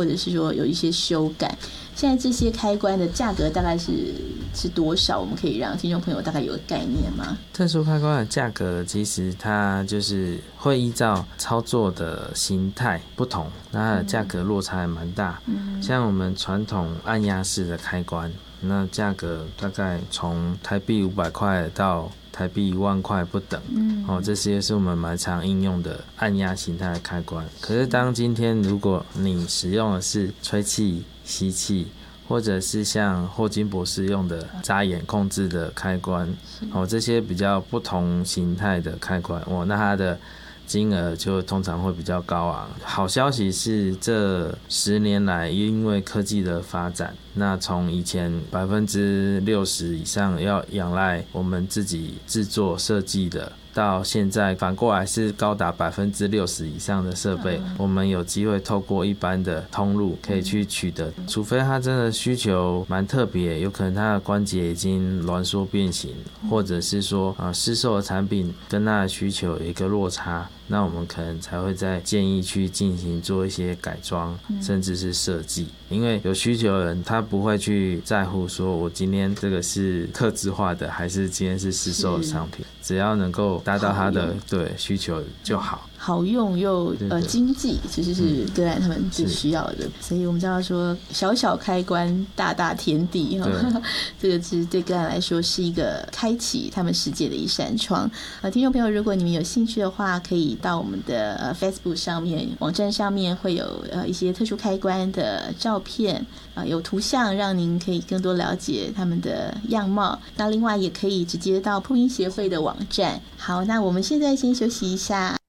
或者是说有一些修改。现在这些开关的价格大概是多少？我们可以让听众朋友大概有个概念吗？ 特殊开关的价格其实它就是会依照操作的形态不同，那它的价格落差还蛮大。像我们传统按压式的开关，那价格大概从台币500块到台币1万块不等。这些是我们蛮常应用的按压形态的开关。可是当今天如果你使用的是吹气、吸气，或者是像霍金博士用的眨眼控制的开关，这些比较不同形态的开关，那它的金额就通常会比较高昂。好消息是这10年来因为科技的发展，那从以前60%以上要仰赖我们自己制作设计的，到现在反过来是高达60%以上的设备，我们有机会透过一般的通路可以去取得，除非他真的需求蛮特别，有可能他的关节已经挛缩变形，或者是说市售的产品跟他的需求有一个落差，那我们可能才会再建议去进行做一些改装，甚至是设计。因为有需求的人他不会去在乎说我今天这个是客制化的还是今天是市售的商品，只要能够达到他的需求就好。 好用又经济，其实是个案他们最需要的。所以我们知道说小小开关大大天地，这个其实对个案来说是一个开启他们世界的一扇窗。听众朋友，如果你们有兴趣的话，可以到我们的Facebook 上面，网站上面会有一些特殊开关的照片，有图像，让您可以更多了解他们的样貌。那另外也可以直接到破音协会的网站。好，那我们现在先休息一下。